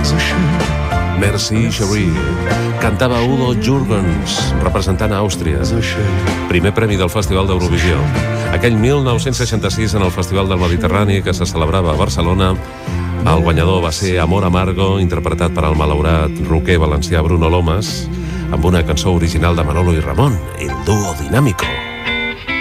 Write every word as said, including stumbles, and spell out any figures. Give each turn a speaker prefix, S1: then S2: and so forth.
S1: Merci, Cherie. Cantava Udo Jürgens, representant a Àustria. Primer premi del Festival d'Eurovisió. Aquell mil nou-cents seixanta-sis, en el Festival del Mediterrani, que se celebrava a Barcelona, el guanyador va ser Amor Amargo, interpretat per el malaurat roquer valencià Bruno Lomas, amb una cançó original de Manolo i Ramon, El Dúo Dinámico.